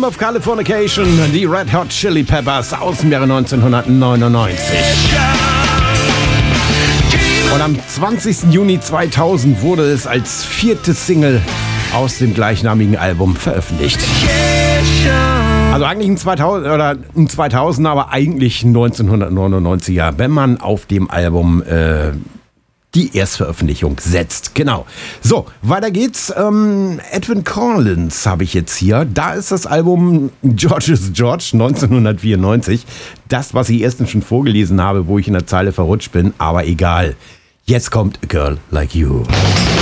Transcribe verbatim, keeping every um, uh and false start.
Rhythm of Californication, die Red Hot Chili Peppers aus dem Jahre neunzehnhundertneunundneunzig. Und am zwanzigsten Juni zweitausend wurde es als vierte Single aus dem gleichnamigen Album veröffentlicht. Also eigentlich ein zweitausend oder ein zweitausender, aber eigentlich ein neunzehnhundertneunundneunziger, wenn man auf dem Album äh, die Erstveröffentlichung setzt. Genau. So, weiter geht's. Ähm, Edwyn Collins habe ich jetzt hier. Da ist das Album George is George neunzehnhundertvierundneunzig. Das, was ich erstens schon vorgelesen habe, wo ich in der Zeile verrutscht bin, aber egal. Jetzt kommt A Girl Like You.